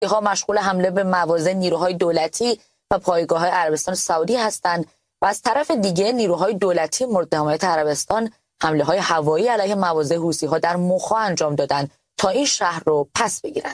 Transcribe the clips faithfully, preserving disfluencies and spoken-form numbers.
ها مشغول حمله به مواضع نیروهای دولتی و پایگاه‌های عربستان سعودی هستند و از طرف دیگه نیروهای دولتی مورد حمایت عربستان حمله‌های هوایی علیه مواضع حوثی‌ها در مخا انجام دادند تا این شهر رو پس بگیرند.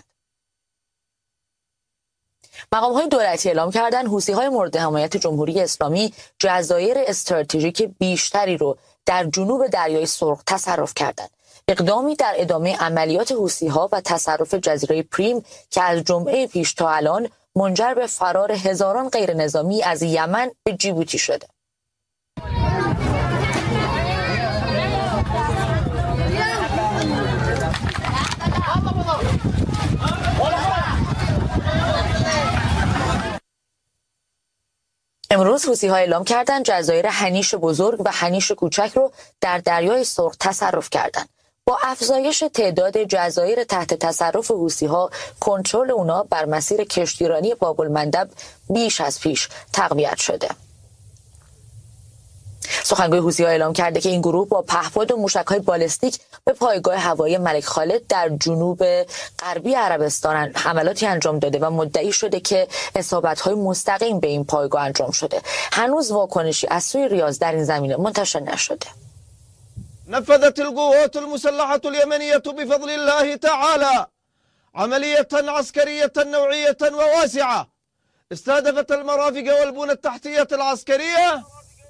مقام‌های دولتی اعلام کردند حوثی‌های مورد حمایت جمهوری اسلامی جزایر استراتژیک بیشتری رو در جنوب دریای سرخ تصرف کردند. اقدامی در ادامه عملیات حوثی‌ها و تصرف جزیره پریم که از جمعه پیش تا الان منجر به فرار هزاران غیر نظامی از یمن به جیبوتی شده. امروز حوثی‌ها اعلام کردند جزایر هنیش بزرگ و هنیش کوچک رو در دریای سرخ تصرف کردند. با افزایش تعداد جزایر تحت تصرف حوثی‌ها، کنترل اونا بر مسیر کشتیرانی باب‌المندب بیش از پیش تقویت شده. سخنگوی حوثی‌ها اعلام کرده که این گروه با پهپاد و موشک‌های بالستیک به پایگاه هوایی ملک خالد در جنوب غربی عربستان حملاتی انجام داده و مدعی شده که اصابت‌های مستقیم به این پایگاه انجام شده. هنوز واکنشی از سوی ریاض در این زمینه منتشر نشده. نفذت القوات المسلحة اليمنية بفضل الله تعالى عملية عسكرية نوعية وواسعة استهدفت المرافق والبنى التحتية العسكرية.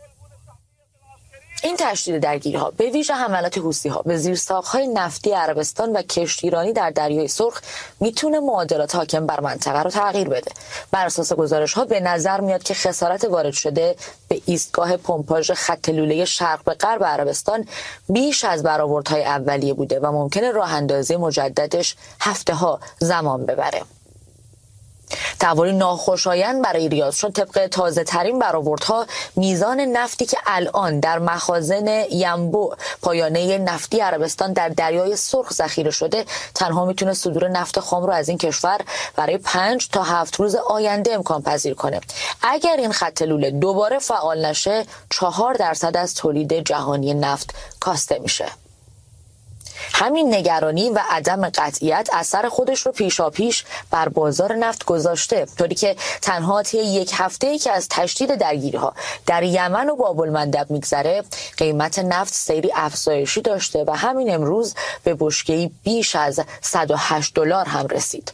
این تشدید درگیری‌ها به ویژه حملات حوثی‌ها به زیرساخت‌های نفتی عربستان و کشتیرانی در دریای سرخ میتونه معادلات حاکم بر منطقه رو تغییر بده. بر اساس گزارش‌ها به نظر میاد که خسارت وارد شده به ایستگاه پمپاژ خط لوله شرق به غرب عربستان بیش از برآوردهای اولیه بوده و ممکنه راه‌اندازی مجددش هفته‌ها زمان ببره. تحولی ناخوشایند برای ریاض، چون طبق تازه ترین برآوردها میزان نفتی که الان در مخازن ینبوع پایانه نفتی عربستان در دریای سرخ ذخیره شده تنها میتونه صدور نفت خام رو از این کشور برای پنج تا هفت روز آینده امکان پذیر کنه. اگر این خط لوله دوباره فعال نشه چهار درصد از تولید جهانی نفت کاسته میشه. همین نگرانی و عدم قطعیت اثر خودش رو پیشاپیش بر بازار نفت گذاشته، طوری که تنها طی یک هفته‌ای که از تشدید درگیری‌ها در یمن و باب‌المندب میگذره قیمت نفت سیری افزایشی داشته و همین امروز به بشکه‌ای بیش از صد و هشت دلار هم رسید.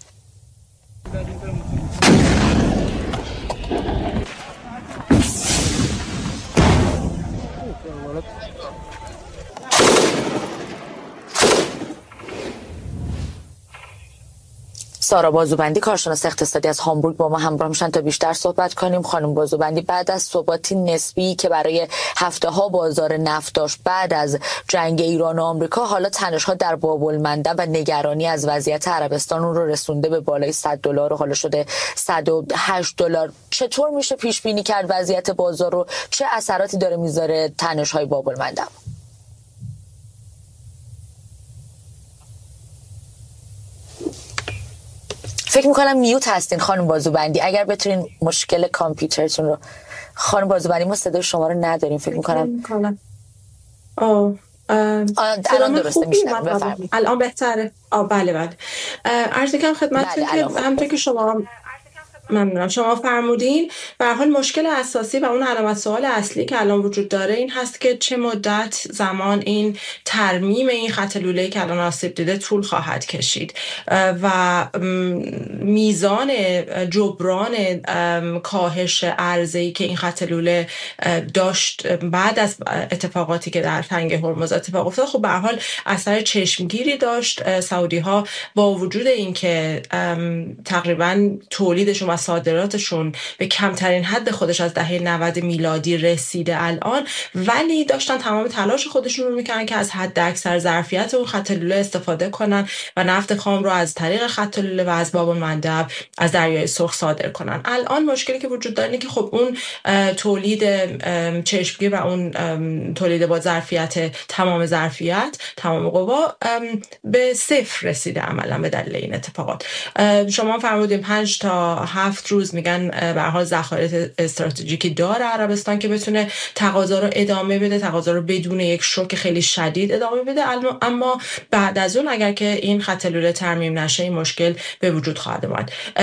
سارا بازوبندی کارشناس اقتصادی از هامبورگ با ما همراه میشن تا بیشتر صحبت کنیم. خانم بازوبندی، بعد از ثباتی نسبی که برای هفته ها بازار نفت داشت بعد از جنگ ایران و آمریکا، حالا تنش ها در باب‌المندب و نگرانی از وضعیت عربستان اون رو رسونده به بالای صد دلار و حالا شده صد و هشت دلار. چطور میشه پیش بینی کرد وضعیت بازار رو؟ چه اثراتی داره میذاره تنش های باب‌المندب؟ فکر میکنم میوت هستین خانم بازوبندی، اگر بتونین مشکل کامپیوترتون رو. خانم بازوبندی ما صدای شما رو نداریم فکر میکنم. آه الان درسته میشنم، بفرمایید. الان بهتره؟ آه بله بله. عرض کنم خدمتتون که همونطور که شما ممنونم شما فرمودین، به هر حال مشکل اساسی و اون علامت سوال اصلی که الان وجود داره این هست که چه مدت زمان این ترمیم این خط لوله‌ای که الان آسیب دیده طول خواهد کشید و میزان جبران کاهش عرضه‌ای که این خط لوله داشت بعد از اتفاقاتی که در تنگه هرمز اتفاق افتاد، خب به هر حال اثر چشمگیری داشت. سعودی‌ها با وجود اینکه تقریباً تولیدشون و صادراتشون به کمترین حد خودش از دهه نود میلادی رسیده الان، ولی داشتن تمام تلاش خودشون رو میکنن که از حد اکثر ظرفیت اون خط لوله استفاده کنن و نفت خام رو از طریق خط لوله و از باب‌المندب از دریای سرخ صادر کنن. الان مشکلی که وجود داره اینه که خب اون تولید چشمگیر و اون تولید با ظرفیت تمام ظرفیت تمام قوا به صفر رسیده عملا به دلیل این اتفاقات. شما فرمودین پنج تا هفت روز میگن به هر حال ذخایر استراتژیکی داره عربستان که بتونه تقاضا رو ادامه بده، تقاضا رو بدون یک شوک خیلی شدید ادامه بده. اما بعد از اون اگر که این خط لوله ترمیم نشه این مشکل به وجود خواهد اومد.